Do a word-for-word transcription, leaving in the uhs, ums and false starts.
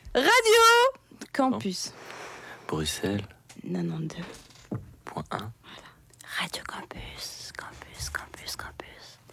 Radio Campus. Bruxelles. quatre-vingt-douze Point un. Voilà. Radio Campus. Campus, campus, campus.